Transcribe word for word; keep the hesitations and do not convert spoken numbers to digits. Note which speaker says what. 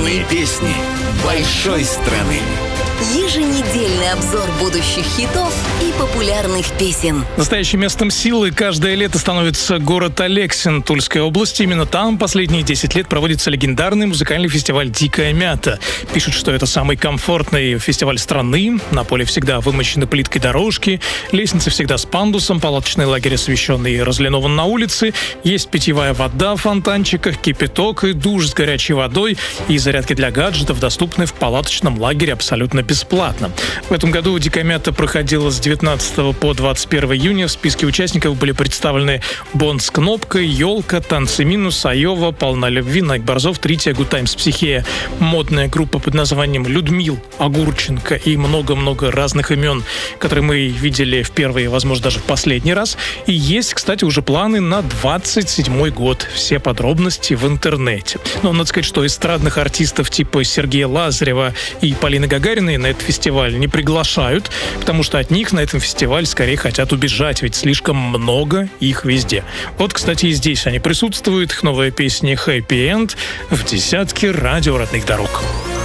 Speaker 1: Главные песни большой страны.
Speaker 2: Еженедельный обзор будущих хитов и популярных песен.
Speaker 3: Настоящим местом силы каждое лето становится город Алексин Тульской области. Именно там последние десять лет проводится легендарный музыкальный фестиваль «Дикая мята». Пишут, что это самый комфортный фестиваль страны. На поле всегда вымощены плиткой дорожки, лестницы всегда с пандусом, палаточный лагерь освещенный и разлинован на улице. Есть питьевая вода в фонтанчиках, кипяток и душ с горячей водой. И зарядки для гаджетов доступны в палаточном лагере абсолютно бесплатно. В этом году «Дикая мята» проходила с девятнадцатого по двадцать первое июня. В списке участников были представлены Бонд с кнопкой, Елка, Танцы минус, Айова, Полна любви, Найк Борзов, Трития, Good Times, Психея, модная группа под названием Людмил, Огурченко и много-много разных имен, которые мы видели в первый, возможно, даже в последний раз. И есть, кстати, уже планы на двадцать седьмой год. Все подробности в интернете. Но надо сказать, что эстрадных артистов типа Сергея Лазарева и Полины Гагариной на этот фестиваль не приглашают, потому что от них на этом фестивале скорее хотят убежать, ведь слишком много их везде. Вот, кстати, и здесь они присутствуют. Их новая песня «Happy End» в десятке радио родных дорог.